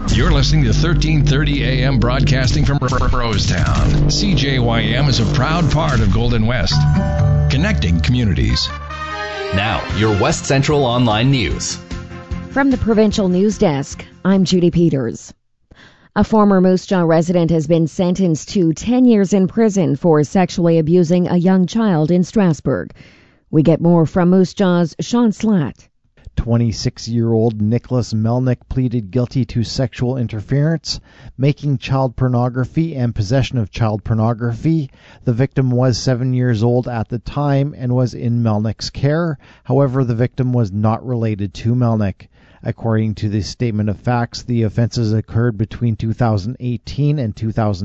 You're listening to 1330 AM broadcasting from Rosetown. CJYM is a proud part of Golden West, connecting communities. Now, your West Central Online News. From the Provincial News Desk, I'm Judy Peters. A former Moose Jaw resident has been sentenced to 10 years in prison for sexually abusing a young child in Strasbourg. We get more from Moose Jaw's Sean Slatt. 26-year-old Nicholas Melnick pleaded guilty to sexual interference, making child pornography, and possession of child pornography. The victim was 7 years old at the time and was in Melnick's care. However, the victim was not related to Melnick. According to the statement of facts, the offenses occurred between 2018 and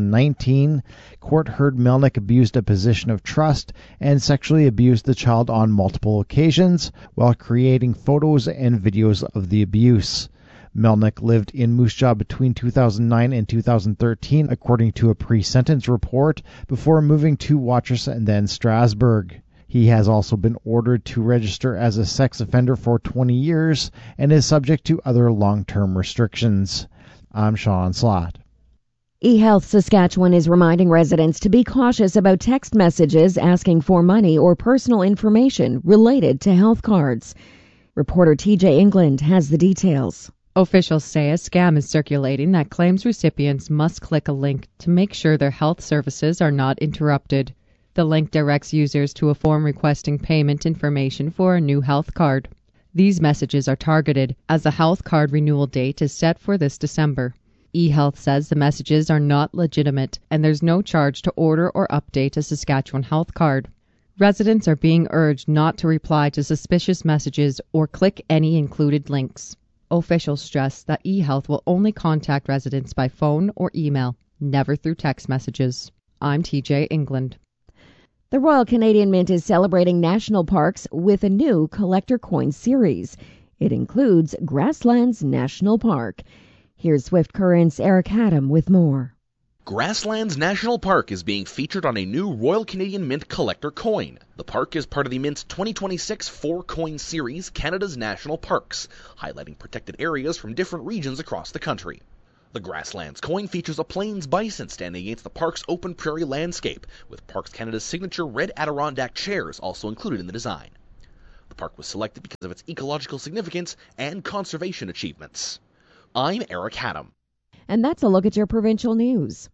2019. Court heard Melnick abused a position of trust and sexually abused the child on multiple occasions while creating photos and videos of the abuse. Melnick lived in Moose Jaw between 2009 and 2013, according to a pre-sentence report, before moving to Watrous and then Strasbourg. He has also been ordered to register as a sex offender for 20 years and is subject to other long-term restrictions. I'm Sean Slatt. eHealth Saskatchewan is reminding residents to be cautious about text messages asking for money or personal information related to health cards. Reporter TJ England has the details. Officials say a scam is circulating that claims recipients must click a link to make sure their health services are not interrupted. The link directs users to a form requesting payment information for a new health card. These messages are targeted as the health card renewal date is set for this December. eHealth says the messages are not legitimate and there's no charge to order or update a Saskatchewan health card. Residents are being urged not to reply to suspicious messages or click any included links. Officials stress that eHealth will only contact residents by phone or email, never through text messages. I'm TJ England. The Royal Canadian Mint is celebrating national parks with a new collector coin series. It includes Grasslands National Park. Here's Swift Current's Eric Haddam with more. Grasslands National Park is being featured on a new Royal Canadian Mint collector coin. The park is part of the Mint's 2026 four-coin series, Canada's National Parks, highlighting protected areas from different regions across the country. The Grasslands coin features a Plains bison standing against the park's open prairie landscape, with Parks Canada's signature red Adirondack chairs also included in the design. The park was selected because of its ecological significance and conservation achievements. I'm Eric Haddam. And that's a look at your provincial news.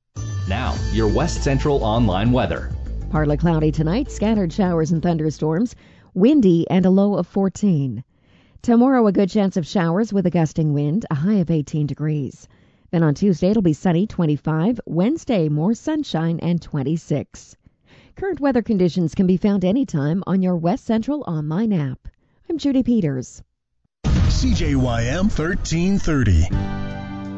Now, your West Central Online weather. Partly cloudy tonight, scattered showers and thunderstorms, windy and a low of 14. Tomorrow, a good chance of showers with a gusting wind, a high of 18 degrees. Then on Tuesday, it'll be sunny, 25. Wednesday, more sunshine and 26. Current weather conditions can be found anytime on your West Central Online app. I'm Judy Peters. CJYM 1330.